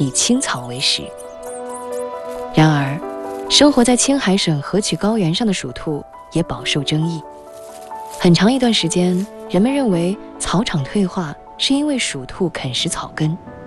以青草为食。然而，生活在青海省河曲高原上的鼠兔也饱受争议。很长一段时间，人们认为草场退化是因为鼠兔啃食草根，